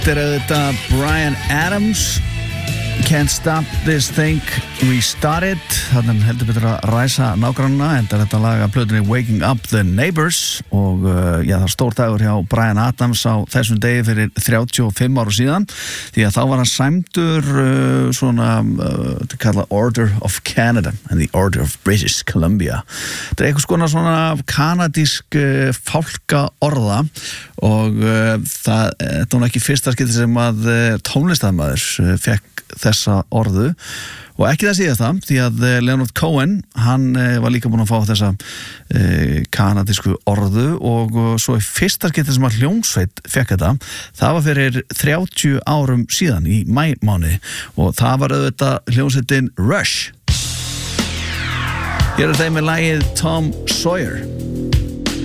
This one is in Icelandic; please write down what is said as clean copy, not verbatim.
Þetta auðvitað Bryan Adams, Can't Stop This Thing We Started. Þannig heldur betur að ræsa nágrannina, enda þetta lag af plötunni Waking Up the Neighbors og já, það er stór dagur hjá Bryan Adams á þessum degi fyrir 35 ára síðan, því að þá var hann sæmdur svona þetta kalla Order of Canada and the Order of British Columbia. Þetta er eitthvað skona svona kanadísk fálka orða og þetta var ekki fyrsta skipti sem að tónlistarmaður fekk þessa orðu og ekki það síðast það, því að Leonard Cohen, hann var líka búinn að fá þessa kanadísku orðu og svo í fyrsta skipti sem að hljómsveit fekk þetta, það var fyrir 30 árum síðan í maímánuði og það var auðvitað hljómsveitin Rush. Hér þeim með lagið Tom Sawyer.